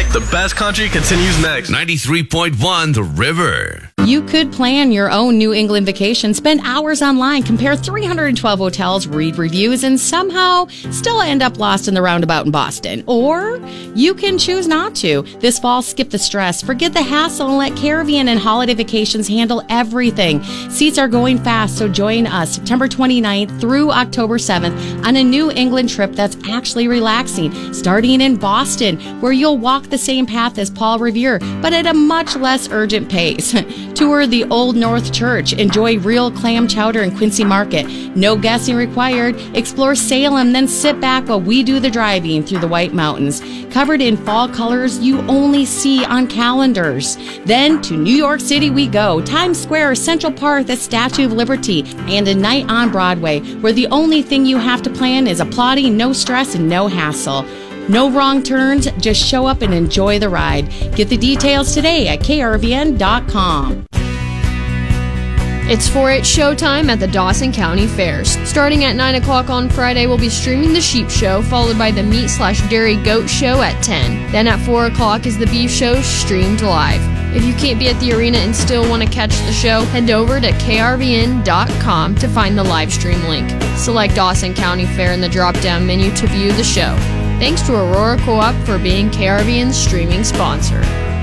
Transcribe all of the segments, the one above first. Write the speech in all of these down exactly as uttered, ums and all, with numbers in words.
music, the best country continues next. ninety-three point one The River. You could plan your own New England vacation, spend hours online, compare three hundred twelve hotels, read reviews, and somehow still end up lost in the roundabout in Boston. Or you can choose not to. This fall, skip the stress, forget the hassle, and let Caribbean and Holiday Vacations handle everything. Seats are going fast, so join us September twenty-ninth through October seventh on a New England trip that's actually relaxing, starting in Boston, where you'll walk the same path as Paul Revere, but at a much less urgent pace. Tour the Old North Church, enjoy real clam chowder in Quincy Market. No guessing required. Explore Salem, then sit back while we do the driving through the White Mountains, covered in fall colors you only see on calendars. Then to New York City we go. Times Square, Central Park, the Statue of Liberty, and a night on Broadway, where the only thing you have to plan is applauding, no stress, and no hassle. No wrong turns, just show up and enjoy the ride. Get the details today at K R V N dot com. It's four H showtime at the Dawson County Fairs. Starting at nine o'clock on Friday, we'll be streaming the Sheep Show, followed by the Meat slash Dairy Goat Show at ten. Then at four o'clock is the Beef Show, streamed live. If you can't be at the arena and still want to catch the show, head over to K R V N dot com to find the live stream link. Select Dawson County Fair in the drop-down menu to view the show. Thanks to Aurora Co-op for being K R V N's streaming sponsor.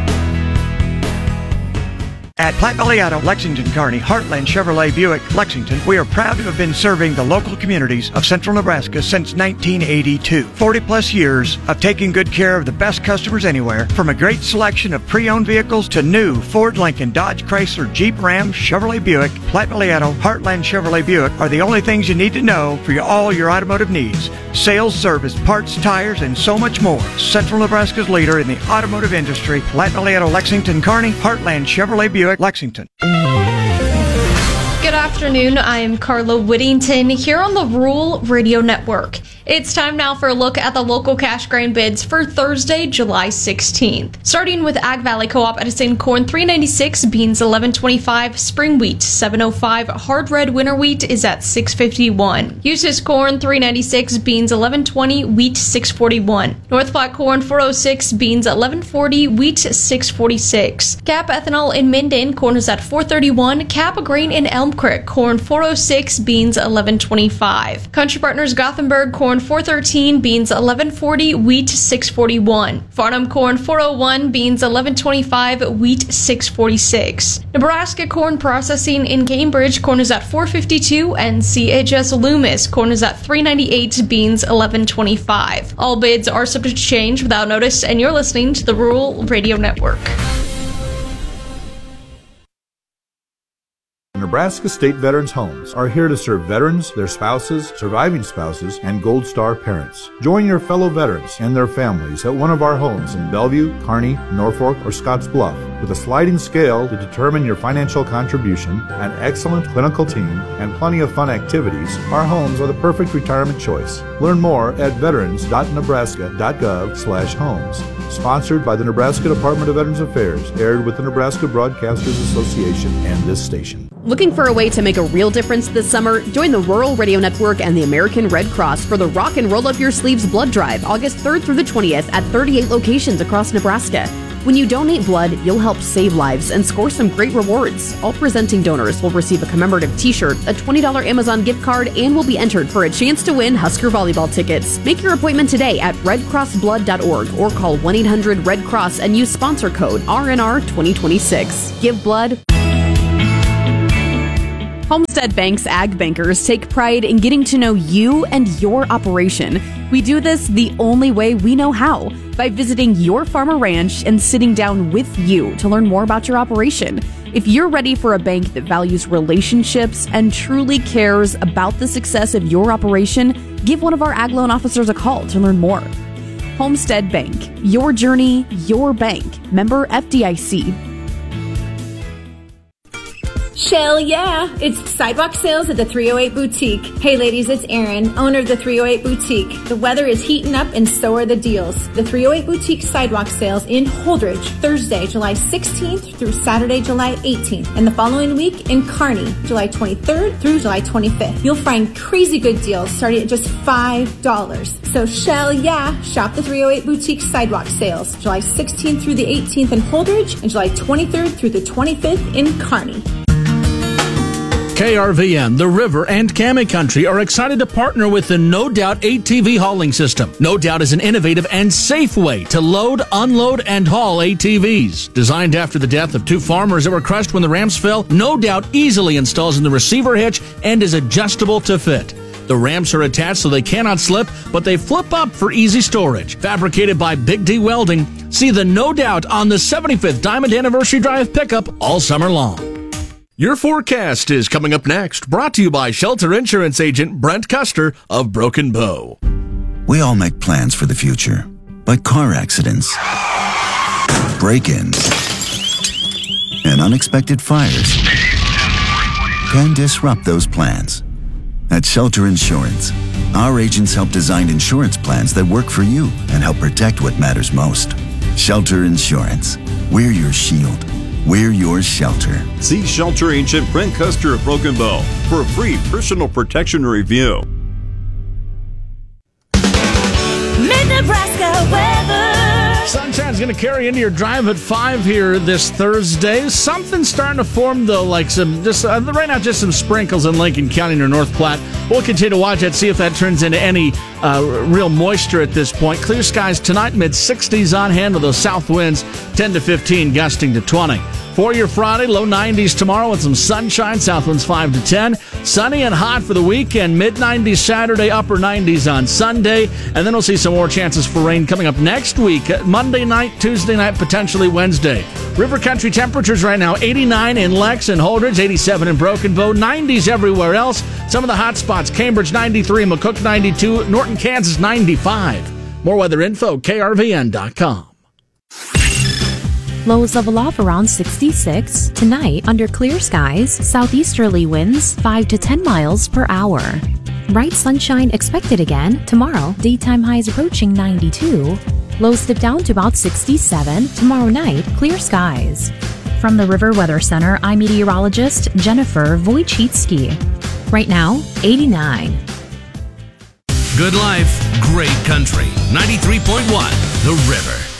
At Platte Valley Auto, Lexington, Kearney, Heartland Chevrolet Buick, Lexington, we are proud to have been serving the local communities of central Nebraska since nineteen eighty-two. forty plus years of taking good care of the best customers anywhere, from a great selection of pre-owned vehicles to new Ford, Lincoln, Dodge, Chrysler, Jeep, Ram, Chevrolet Buick. Platte Valley Auto, Heartland Chevrolet Buick are the only things you need to know for your, all your automotive needs. Sales, service, parts, tires, and so much more. Central Nebraska's leader in the automotive industry, Platte Valley Auto, Lexington, Kearney, Heartland Chevrolet Buick, Lexington. Good afternoon, I'm Carla Whittington here on the Rural Radio Network. It's time now for a look at the local cash grain bids for Thursday, July sixteenth. Starting with Ag Valley Co-op Edison corn three ninety-six, beans eleven twenty-five, spring wheat seven oh five, hard red winter wheat is at six fifty-one. Eustis corn three ninety-six, beans eleven twenty, wheat six forty-one. North Platte corn four oh six, beans eleven forty, wheat six forty-six. Cap ethanol in Minden, corn is at four thirty-one. Cap grain in Elm Creek, corn four oh six, beans eleven twenty-five. Country Partners Gothenburg corn four thirteen, beans eleven forty, wheat six forty-one. Farnham corn four oh one, beans eleven twenty-five, wheat six forty-six. Nebraska corn processing in Cambridge, corn is at four fifty-two, and C H S Loomis corn is at three ninety-eight, beans eleven twenty-five. All bids are subject to change without notice, and you're listening to the Rural Radio Network. Nebraska State Veterans Homes are here to serve veterans, their spouses, surviving spouses, and Gold Star parents. Join your fellow veterans and their families at one of our homes in Bellevue, Kearney, Norfolk, or Scottsbluff. With a sliding scale to determine your financial contribution, an excellent clinical team, and plenty of fun activities, our homes are the perfect retirement choice. Learn more at veterans dot nebraska dot gov slash homes. Sponsored by the Nebraska Department of Veterans Affairs, aired with the Nebraska Broadcasters Association and this station. Looking for a way to make a real difference this summer? Join the Rural Radio Network and the American Red Cross for the Rock and Roll Up Your Sleeves Blood Drive, August third through the twentieth at thirty-eight locations across Nebraska. When you donate blood, you'll help save lives and score some great rewards. All presenting donors will receive a commemorative t-shirt, a twenty dollars Amazon gift card, and will be entered for a chance to win Husker volleyball tickets. Make your appointment today at red cross blood dot org or call one eight hundred red cross and use sponsor code R N R twenty twenty-six. Give blood. Homestead Bank's Ag Bankers take pride in getting to know you and your operation. We do this the only way we know how, by visiting your farm or ranch and sitting down with you to learn more about your operation. If you're ready for a bank that values relationships and truly cares about the success of your operation, give one of our Ag Loan officers a call to learn more. Homestead Bank, your journey, your bank. Member F D I C. Shell yeah, it's sidewalk sales at the three oh eight Boutique. Hey ladies, it's Erin, owner of the three oh eight Boutique. The weather is heating up and so are the deals. The three oh eight Boutique sidewalk sales in Holdridge, Thursday, July sixteenth through Saturday, July eighteenth. And the following week in Kearney, July twenty-third through July twenty-fifth. You'll find crazy good deals starting at just five dollars. So Shell yeah, shop the three oh eight Boutique sidewalk sales, July sixteenth through the eighteenth in Holdridge and July twenty-third through the twenty-fifth in Kearney. K R V N, The River, and Cami Country are excited to partner with the No Doubt A T V hauling system. No Doubt is an innovative and safe way to load, unload, and haul A T Vs. Designed after the death of two farmers that were crushed when the ramps fell, No Doubt easily installs in the receiver hitch and is adjustable to fit. The ramps are attached so they cannot slip, but they flip up for easy storage. Fabricated by Big D Welding, see the No Doubt on the seventy-fifth Diamond Anniversary Drive pickup all summer long. Your forecast is coming up next, brought to you by Shelter Insurance Agent Brent Custer of Broken Bow. We all make plans for the future, but car accidents, break-ins, and unexpected fires can disrupt those plans. At Shelter Insurance, our agents help design insurance plans that work for you and help protect what matters most. Shelter Insurance. We're your shield. We're your shelter. See Shelter Agent Brent Custer of Broken Bow for a free personal protection review. Mid-Nebraska weather. Sunshine's going to carry into your drive at five here this Thursday. Something's starting to form, though, like some, just uh, right now, just some sprinkles in Lincoln County near North Platte. We'll continue to watch that, see if that turns into any uh, real moisture at this point. Clear skies tonight, mid sixties on hand with those south winds, ten to fifteen, gusting to twenty. For your Friday, low nineties tomorrow with some sunshine, south winds five to ten. Sunny and hot for the weekend, mid nineties Saturday, upper nineties on Sunday. And then we'll see some more chances for rain coming up next week, Monday night, Tuesday night, potentially Wednesday. River country temperatures right now, eighty-nine in Lex and Holdridge, eighty-seven in Broken Bow, nineties everywhere else. Some of the hot spots, Cambridge ninety-three, McCook ninety-two, Norton, Kansas ninety-five. More weather info, K R V N dot com. Lows level off around sixty-six. Tonight, under clear skies, southeasterly winds five to ten miles per hour. Bright sunshine expected again. Tomorrow, daytime highs approaching ninety-two. Lows dip down to about sixty-seven. Tomorrow night, clear skies. From the River Weather Center, I'm meteorologist Jennifer Wojcicki. Right now, eighty-nine. Good life, great country. ninety-three point one, The River.